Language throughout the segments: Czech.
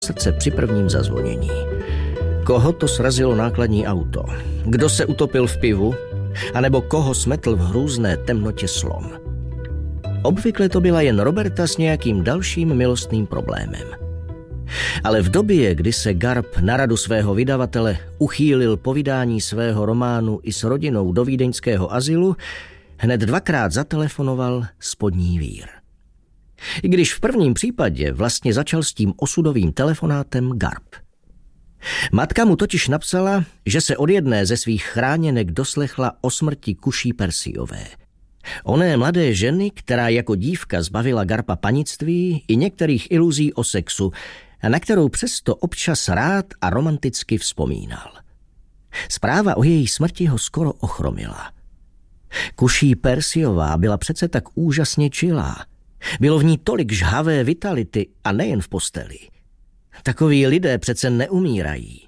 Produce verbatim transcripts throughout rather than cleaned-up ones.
srdce při prvním zazvonění. Koho to srazilo nákladní auto? Kdo se utopil v pivu? A nebo koho smetl v hrůzné temnotě slon? Obvykle to byla jen Roberta s nějakým dalším milostným problémem. Ale v době, kdy se Garb na radu svého vydavatele uchýlil po vydání svého románu i s rodinou do vídeňského azylu, hned dvakrát zatelefonoval spodní vír. I když v prvním případě vlastně začal s tím osudovým telefonátem Garb. Matka mu totiž napsala, že se od jedné ze svých chráněnek doslechla o smrti Kuší Percyové. Oné mladé ženy, která jako dívka zbavila Garba panictví i některých iluzí o sexu, a na kterou přesto občas rád a romanticky vzpomínal. Zpráva o její smrti ho skoro ochromila. Kuší Percyová byla přece tak úžasně čilá. Bylo v ní tolik žhavé vitality a nejen v posteli. Takoví lidé přece neumírají.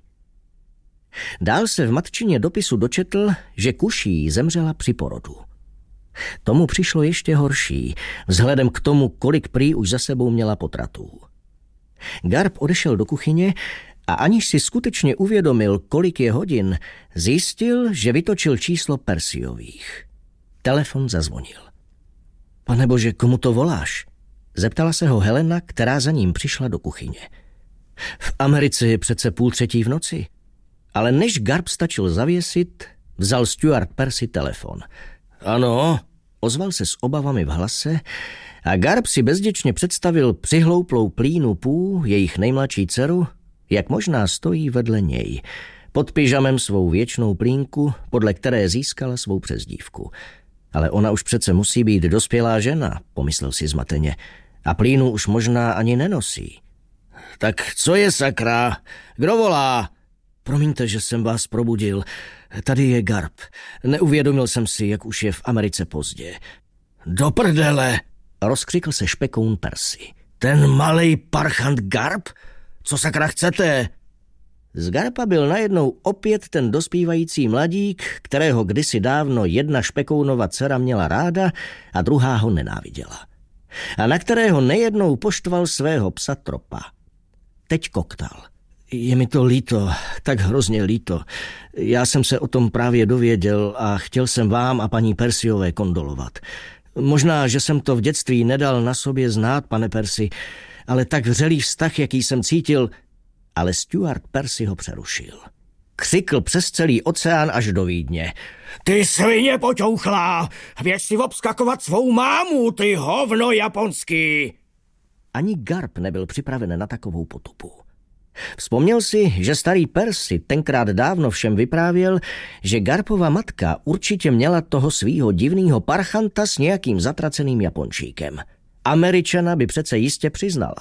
Dál se v matčině dopisu dočetl, že Kuší zemřela při porodu. Tomu přišlo ještě horší, vzhledem k tomu, kolik prý už za sebou měla potratů. Garb odešel do kuchyně a aniž si skutečně uvědomil, kolik je hodin, zjistil, že vytočil číslo Percyových. Telefon zazvonil. Panebože, komu to voláš? Zeptala se ho Helena, která za ním přišla do kuchyně. V Americe je přece půl třetí v noci. Ale než Garb stačil zavěsit, vzal Stuart Percy telefon. Ano, ozval se s obavami v hlase a Garb si bezděčně představil přihlouplou Plínu Pů, jejich nejmladší dceru, jak možná stojí vedle něj, pod pyžamem svou věčnou Plínku, podle které získala svou přezdívku. Ale ona už přece musí být dospělá žena, pomyslel si zmateně, a Plínu už možná ani nenosí. Tak co je sakra? Kdo volá? Promiňte, že jsem vás probudil. Tady je Garb. Neuvědomil jsem si, jak už je v Americe pozdě. Do prdele! Rozkřikl se špekoun Percy. Ten malej parchant Garb? Co sakra chcete? Z Garba byl najednou opět ten dospívající mladík, kterého kdysi dávno jedna špekounova dcera měla ráda a druhá ho nenáviděla. A na kterého nejednou poštval svého psa Tropa. Teď koktal. Je mi to líto, tak hrozně líto. Já jsem se o tom právě dověděl a chtěl jsem vám a paní Percyové kondolovat. Možná, že jsem to v dětství nedal na sobě znát, pane Percy, ale tak vřelý vztah, jaký jsem cítil... Ale Stuart Percy ho přerušil. Křikl přes celý oceán až do Vídně. Ty svině poťouchlá! Běž si obskakovat svou mámu, ty hovno japonský! Ani Garb nebyl připraven na takovou potupu. Vzpomněl si, že starý Percy tenkrát dávno všem vyprávěl, že Garbova matka určitě měla toho svýho divnýho parchanta s nějakým zatraceným Japončíkem. Američana by přece jistě přiznala.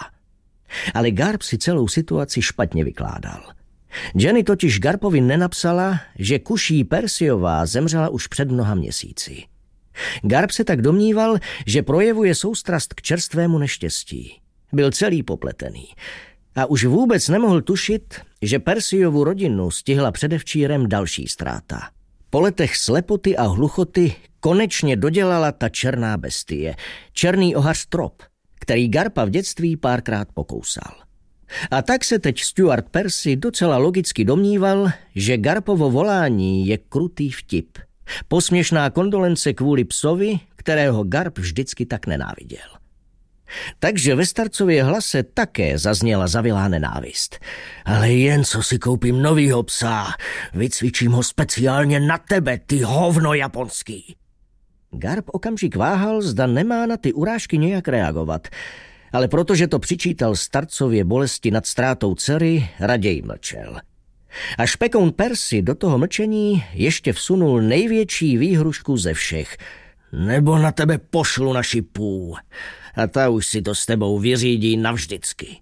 Ale Garb si celou situaci špatně vykládal. Jenny totiž Garbovi nenapsala, že Kuší Percyová zemřela už před mnoha měsíci. Garb se tak domníval, že projevuje soustrast k čerstvému neštěstí. Byl celý popletený. A už vůbec nemohl tušit, že Percyovu rodinu stihla předevčírem další ztráta. Po letech slepoty a hluchoty konečně dodělala ta černá bestie, černý ohař Trop, který Garba v dětství párkrát pokousal. A tak se teď Stuart Percy docela logicky domníval, že Garbovo volání je krutý vtip. Posměšná kondolence kvůli psovi, kterého Garb vždycky tak nenáviděl. Takže ve starcově hlase také zazněla zavilá nenávist. Ale jen co si koupím novýho psa, vycvičím ho speciálně na tebe, ty hovno japonský. Garb okamžik váhal, zda nemá na ty urážky nějak reagovat, ale protože to přičítal starcově bolesti nad ztrátou dcery, raději mlčel. A špekoun Percy do toho mlčení ještě vsunul největší výhrušku ze všech. Nebo na tebe pošlu naši Pů a ta už si to s tebou vyřídí navždycky.